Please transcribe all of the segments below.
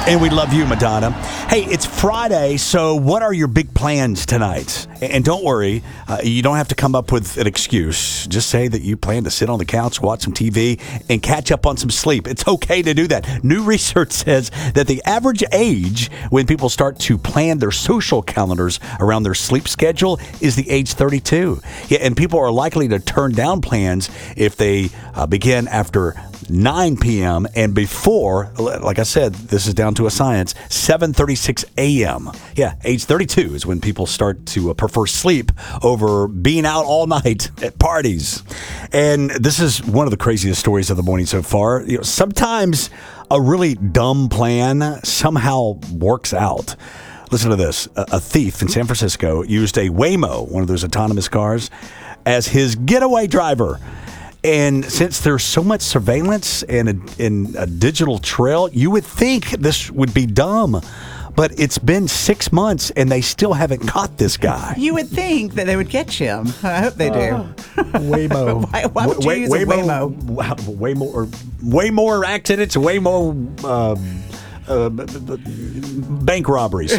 And we love you, Madonna. Hey, it's Friday, so what are your big plans tonight? And don't worry, you don't have to come up with an excuse. Just say that you plan to sit on the couch, watch some TV, and catch up on some sleep. It's okay to do that. New research says that the average age when people start to plan their social calendars around their sleep schedule is the age 32. Yeah, and people are likely to turn down plans if they begin after 9 p.m. and before, like I said, this is down to a science, 7:36 a.m. Yeah, age 32 is when people start to prefer sleep over being out all night at parties. And this is one of the craziest stories of the morning so far. You know, sometimes a really dumb plan somehow works out. Listen to this. A thief in San Francisco used a Waymo, one of those autonomous cars, as his getaway driver. And since there's so much surveillance and a digital trail, you would think this would be dumb. But it's been 6 months, and they still haven't caught this guy. You would think that they would catch him. I hope they do. Waymo. Why would you use a Waymo? Way more accidents, way more bank robberies.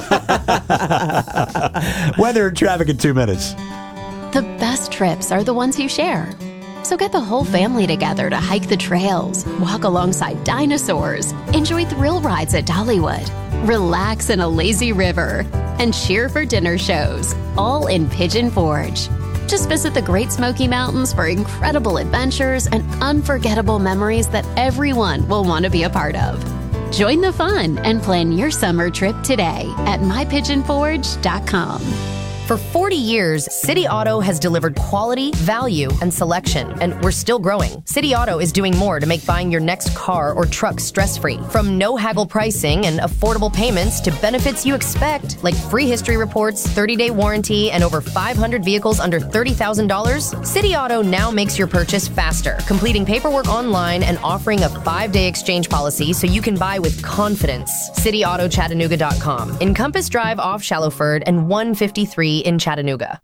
Weather and traffic in 2 minutes. The best trips are the ones you share. So get the whole family together to hike the trails, walk alongside dinosaurs, enjoy thrill rides at Dollywood, relax in a lazy river, and cheer for dinner shows, all in Pigeon Forge. Just visit the Great Smoky Mountains for incredible adventures and unforgettable memories that everyone will want to be a part of. Join the fun and plan your summer trip today at mypigeonforge.com. For 40 years, City Auto has delivered quality, value, and selection, and we're still growing. City Auto is doing more to make buying your next car or truck stress-free. From no-haggle pricing and affordable payments to benefits you expect, like free history reports, 30-day warranty, and over 500 vehicles under $30,000, City Auto now makes your purchase faster, completing paperwork online and offering a 5-day exchange policy so you can buy with confidence. CityAutoChattanooga.com. In Compass Drive off Shallowford and 153 in Chattanooga.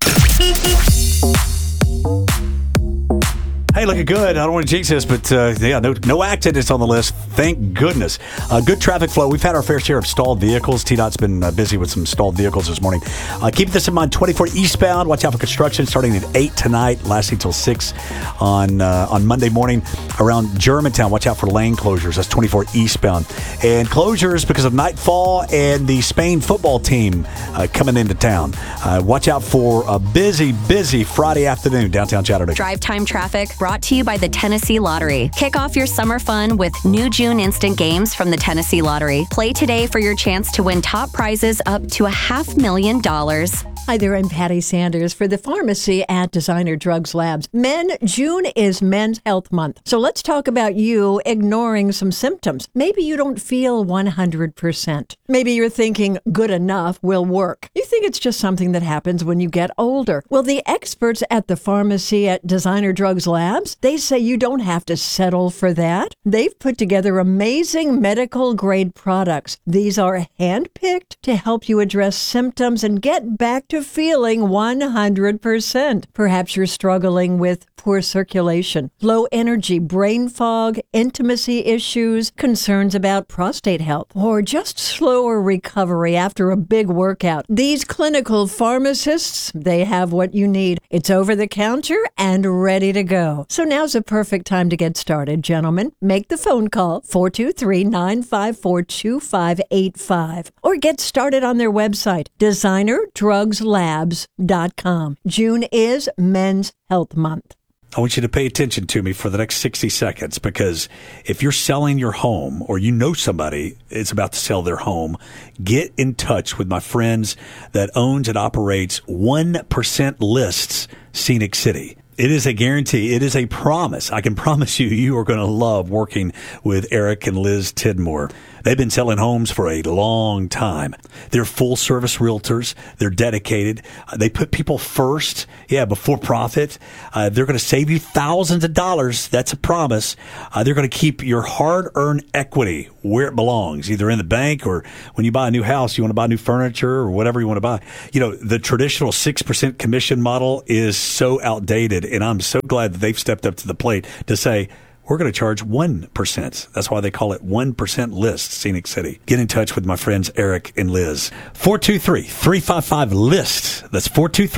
Hey, looking good. I don't want to jinx this, but no accidents on the list. Thank goodness. Good traffic flow. We've had our fair share of stalled vehicles. TDOT's been busy with some stalled vehicles this morning. Keep this in mind. 24 eastbound. Watch out for construction starting at 8 tonight, lasting till 6 on Monday morning around Germantown. Watch out for lane closures. That's 24 eastbound. And closures because of nightfall and the Spain football team coming into town. Watch out for a busy Friday afternoon downtown Chattanooga. Drive time traffic brought to you by the Tennessee Lottery. Kick off your summer fun with new June instant games from the Tennessee Lottery. Play today for your chance to win top prizes up to $500,000. Hi there, I'm Patty Sanders for the pharmacy at Designer Drugs Labs. June is Men's Health Month. So let's talk about you ignoring some symptoms. Maybe you don't feel 100%. Maybe you're thinking good enough will work. You think it's just something that happens when you get older. Well, the experts at the pharmacy at Designer Drugs Labs, they say you don't have to settle for that. They've put together amazing medical grade products. These are handpicked to help you address symptoms and get back to feeling 100%. Perhaps you're struggling with poor circulation, low energy, brain fog, intimacy issues, concerns about prostate health, or just slower recovery after a big workout. These clinical pharmacists, they have what you need. It's over the counter and ready to go. So now's a perfect time to get started, gentlemen. Make the phone call, 423-954-2585, or get started on their website, DesignerDrugsLabs.com. June is Men's Health Month. I want you to pay attention to me for the next 60 seconds, because if you're selling your home or you know somebody is about to sell their home, get in touch with my friends that owns and operates 1% Lists Scenic City. It is a guarantee. It is a promise. I can promise you are going to love working with Eric and Liz Tidmore. They've been selling homes for a long time. They're full-service realtors. They're dedicated. They put people first, before profit. They're going to save you thousands of dollars. That's a promise. They're going to keep your hard-earned equity where it belongs, either in the bank or when you buy a new house, you want to buy new furniture or whatever you want to buy. You know, the traditional 6% commission model is so outdated, and I'm so glad that they've stepped up to the plate to say, we're we're going to charge 1%. That's why they call it 1% List Scenic City. Get in touch with my friends Eric and Liz. 423-355-LIST. That's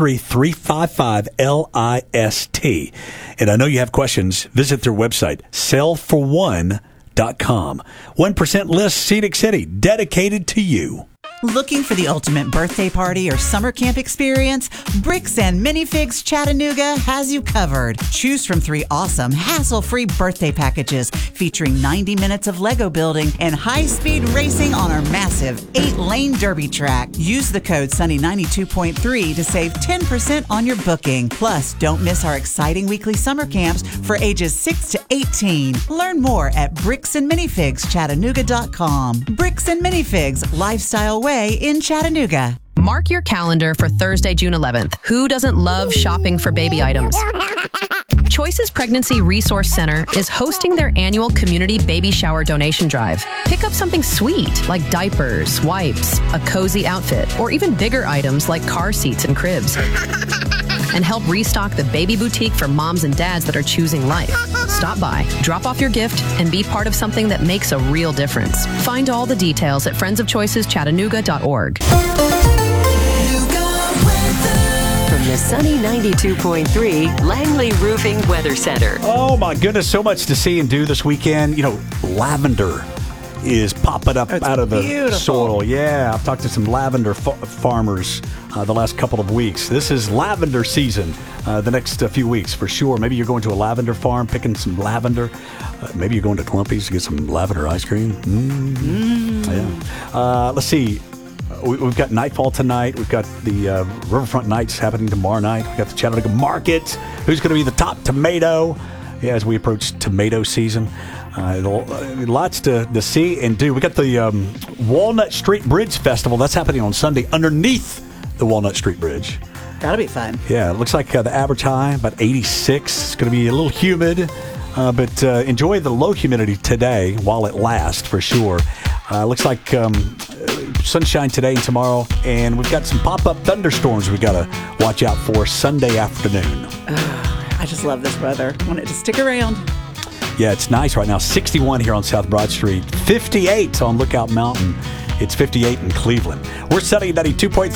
423-355-LIST. And I know you have questions. Visit their website, sellforone.com. 1% List Scenic City, dedicated to you. Looking for the ultimate birthday party or summer camp experience? Bricks and Minifigs Chattanooga has you covered. Choose from 3 awesome, hassle-free birthday packages featuring 90 minutes of Lego building and high-speed racing on our massive 8-lane derby track. Use the code SUNNY92.3 to save 10% on your booking. Plus, don't miss our exciting weekly summer camps for ages 6 to 18. Learn more at bricksandminifigschattanooga.com. Bricks and Minifigs, lifestyle way in Chattanooga. Mark your calendar for Thursday, June 11th. Who doesn't love shopping for baby items? Choices Pregnancy Resource Center is hosting their annual community baby shower donation drive. Pick up something sweet like diapers, wipes, a cozy outfit, or even bigger items like car seats and cribs. And help restock the baby boutique for moms and dads that are choosing life. Stop by, drop off your gift, and be part of something that makes a real difference. Find all the details at friendsofchoiceschattanooga.org. From the Sunny 92.3 Langley Roofing Weather Center. Oh, my goodness. So much to see and do this weekend. You know, lavender is popping up out of the soil. Yeah, I've talked to some lavender farmers the last couple of weeks. This is lavender season the next few weeks for sure. Maybe you're going to a lavender farm, picking some lavender. Maybe you're going to Clumpy's to get some lavender ice cream. Yeah. Let's see. We've got Nightfall tonight. We've got the Riverfront Nights happening tomorrow night. We've got the Chattanooga Market. Who's going to be the top tomato? Yeah, as we approach tomato season. Lots to see and do. We got the Walnut Street Bridge Festival. That's happening on Sunday underneath the Walnut Street Bridge. That'll be fun. Yeah, it looks like the average high, about 86. It's going to be a little humid, but enjoy the low humidity today while it lasts for sure. Looks like sunshine today and tomorrow, and we've got some pop-up thunderstorms we got to watch out for Sunday afternoon. I just love this weather. I want it to stick around. Yeah, it's nice right now. 61 here on South Broad Street. 58 on Lookout Mountain. It's 58 in Cleveland. We're setting 92.3.